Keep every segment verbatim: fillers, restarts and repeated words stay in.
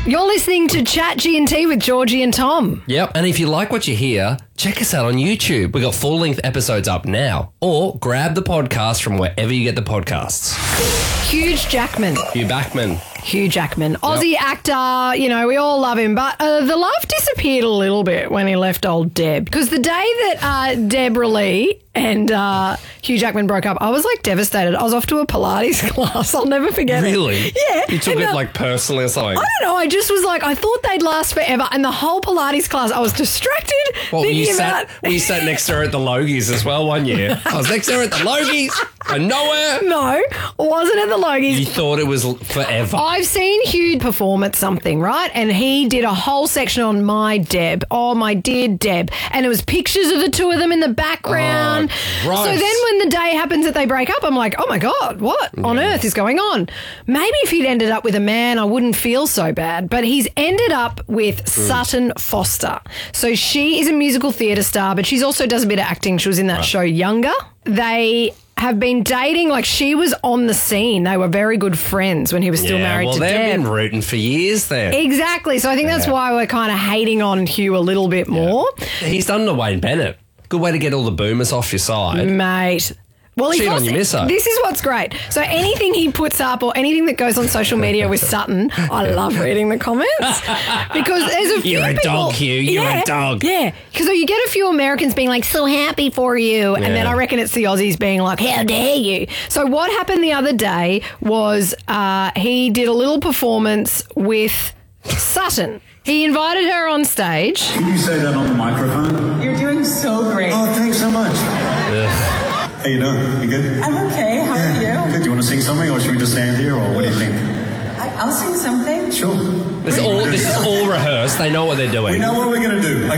You're listening to Chat G and T with Georgie and Tom. Yep. And if you like what you hear, check us out on YouTube. We've got full-length episodes up now. Or grab the podcast from wherever you get the podcasts. Hugh Jackman. Hugh Backman. Hugh Jackman. Aussie yep. actor, you know, we all love him. But uh, the love disappeared a little bit when he left old Deb. Because the day that uh, Deborah Lee and uh, Hugh Jackman broke up, I was, like, devastated. I was off to a Pilates class. I'll never forget really? it. Really? Yeah. You took and, it, uh, like, personally or something? I don't know. I just was like, I thought they'd last forever. And the whole Pilates class, I was distracted well, thinking you about... Sat, well, you sat next to her at the Logies as well one year. I was next to her at the Logies and nowhere. No, wasn't at the Logies. You thought it was forever. I've seen Hugh perform at something, right? And he did a whole section on My Deb. Oh, my dear Deb. And it was pictures of the two of them in the background. Oh, so then when the day happens that they break up, I'm like, oh, my God, what yeah. on earth is going on? Maybe if he'd ended up with a man, I wouldn't feel so bad. But he's ended up with mm. Sutton Foster. So she is a musical theatre star, but she also does a bit of acting. She was in that right. show Younger. They... have been dating, like she was on the scene. They were very good friends when he was still yeah, married well, to Deb. Well, they've been rooting for years there. Exactly. So I think that's yeah. why we're kind of hating on Hugh a little bit more. Yeah. He's done the Wayne Bennett. Good way to get all the boomers off your side. Mate. Well, Cheat on your misso. This is what's great. So anything he puts up or anything that goes on social media with Sutton, I love reading the comments because there's a few You're a people, dog, Hugh. You're yeah, a dog. Yeah, because you get a few Americans being like, so happy for you. And yeah. then I reckon it's the Aussies being like, how dare you? So what happened the other day was uh, he did a little performance with Sutton. He invited her on stage. Can you say that on the microphone? You're doing so great. Oh, thanks so much. Ugh. How you doing? You good? I'm okay. How yeah. are you? Good. Do you want to sing something or should we just stand here or what do you think? I, I'll sing something. Sure. This, is all, this is all rehearsed. They know what they're doing. We know what we're going to do.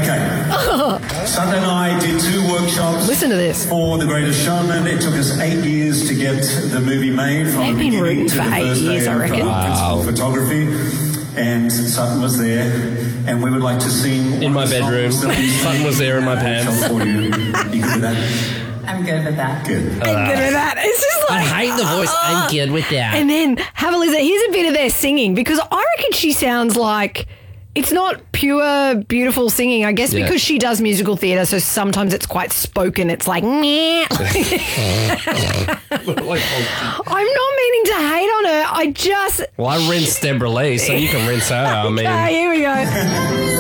Okay. Sutton and I did two workshops. Listen to this. For The Greatest Showman. It took us eight years to get the movie made from They've the beginning to for the eight first years, day I reckon. of Wow. photography. And Sutton was there, and we would like to sing in my bedroom. Sutton was there in my pants. For you. You good with that? I'm good with that. Good. I'm uh, good with that. It's just like... I hate the voice. Uh, I'm good with that. And then have a listen. Here's a bit of their singing because I reckon she sounds like... It's not pure, beautiful singing, I guess, yeah. because she does musical theatre, so sometimes it's quite spoken. It's like, meh. I'm not meaning to hate on her. I just... Well, I rinsed Deborah Lee, so you can rinse her. I mean... Okay, here we go.